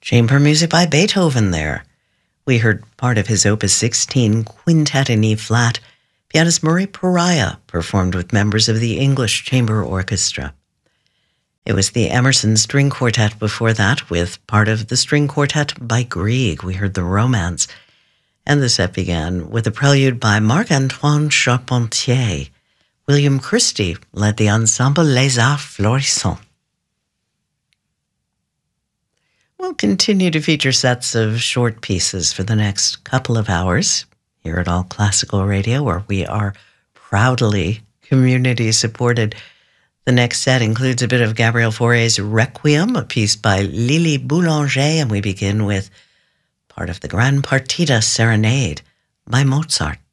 Chamber music by Beethoven there. We heard part of his Opus 16 Quintet in E-flat. Pianist Murray Pariah performed with members of the English Chamber Orchestra. It was the Emerson String Quartet before that, with part of the String Quartet by Grieg. We heard the Romance. And the set began with a prelude by Marc-Antoine Charpentier. William Christie led the ensemble Les Arts Florissants. We'll continue to feature sets of short pieces for the next couple of hours here at All Classical Radio, where we are proudly community supported. The next set includes a bit of Gabriel Fauré's Requiem, a piece by Lily Boulanger, and we begin with part of the Grand Partita Serenade by Mozart.